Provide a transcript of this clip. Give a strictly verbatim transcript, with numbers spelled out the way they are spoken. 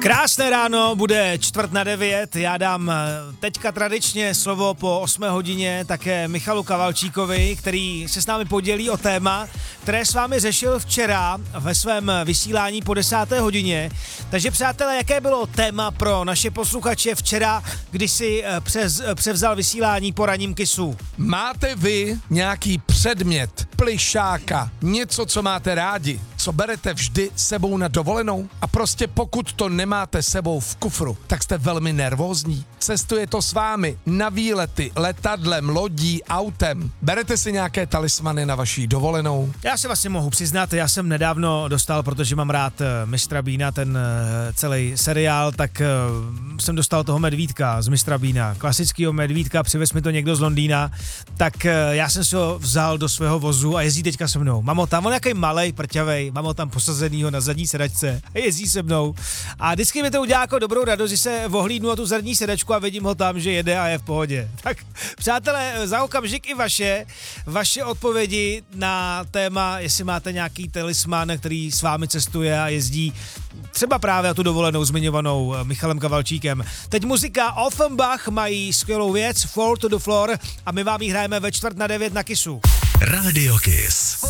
Krásné ráno, bude čtvrt na devět, já dám teďka tradičně slovo po osmé hodině také Michalu Kavalčíkovi, který se s námi podělí o téma, které s vámi řešil včera ve svém vysílání po desáté hodině. Takže přátelé, jaké bylo téma pro naše posluchače včera, když si přes, převzal vysílání po ranním kisu? Máte vy nějaký předmět, plišáka, něco, co máte rádi, co berete vždy sebou na dovolenou? A prostě pokud to nemáte sebou v kufru, tak jste velmi nervózní. Cestuje to s vámi na výlety, letadlem, lodí, autem. Berete si nějaké talismany na vaší dovolenou? Já se vlastně mohu přiznat, já jsem nedávno dostal, protože mám rád mistra Beana, ten celý seriál, tak jsem dostal toho medvídka z mistra Beana, klasického medvídka, přivez mi to někdo z Londýna, tak já jsem si ho vzal do svého vozu a jezdí teďka se mnou. Mám ho tam, on nějaký malej, prťavej, mám ho tam posazenýho na zadní sedačce a jezdí se mnou. A vždycky mi to udělá jako dobrou radost, že se vohlídnu na tu zadní sedačku a vidím ho tam, že jede a je v pohodě. Tak přátelé, za okamžik i vaše, vaše odpovědi na téma, jestli máte nějaký talisman, který s vámi cestuje a jezdí třeba právě na tu dovolenou zmiňovanou Michalem Kavalčíkem. Teď muzika Offenbach, mají skvělou věc, Fall to the Floor, a my vám ji hrajeme ve čtvrt na devět na Kissu. Radio Kiss.